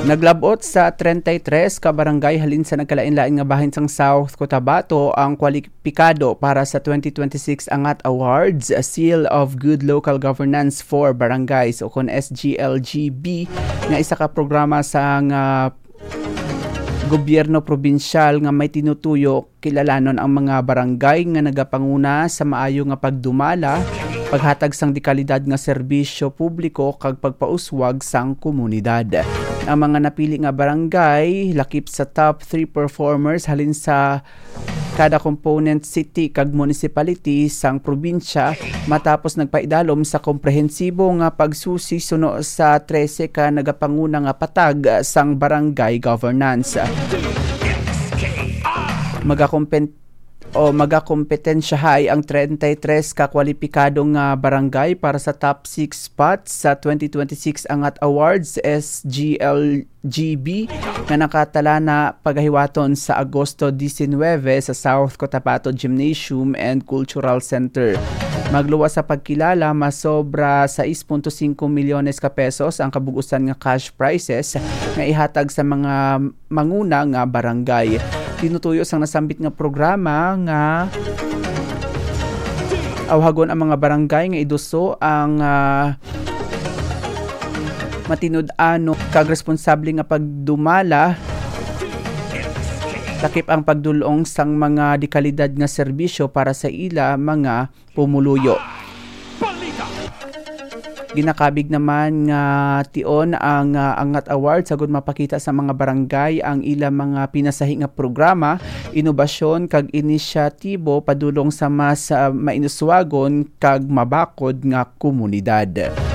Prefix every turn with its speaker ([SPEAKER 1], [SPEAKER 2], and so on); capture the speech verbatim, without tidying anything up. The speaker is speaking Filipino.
[SPEAKER 1] Naglabot sa thirty-three ka barangay halin sa nagkalain-lain nga bahin sang South Cotabato ang kwalipikado para sa twenty twenty-six Angat Awards, a Seal of Good Local Governance for Barangays o kon S G L G B nga isa ka programa sa nga gobyerno probinsyal nga may tinutuyo kilalanon ang mga barangay nga nagapanguna sa maayo nga pagdumala, paghatag sang dekalidad nga serbisyo publiko kag pagpauswag sang komunidad. Ang mga napili nga barangay lakip sa top three performers halin sa kada component city kag municipality sang probinsya matapos nagpaidalom sa komprehensibo nga pagsusi suno sa thirteen ka nagapanguna nga patag sang barangay governance. Magakompen o magakompetensyahay ang thirty-three ka kwalipikado nga barangay para sa top six spots sa twenty twenty-six Angat Awards S G L G B nga nakatala na paghiwaton sa Agosto nineteen sa South Cotabato Gymnasium and Cultural Center. Magluwas sa pagkilala, masobra six point five milyones ka pesos ang kabugusan nga cash prizes nga ihatag sa mga manguna nga barangay. Tinutuyo sang nasambit nga programa nga awhagon ang mga barangay nga iduso ang uh, matinud-ano kag responsable nga pagdumala takip ang pagdulong sang mga dekalidad nga serbisyo para sa ila mga pumuluyo. Ginakabig naman nga tion ang uh, Angat Awards sagud mapakita sa mga barangay ang ila mga pinasahi nga programa, inobasyon kag inisyatibo padulong sa mas uh, mainuswagon kag mabakod nga komunidad.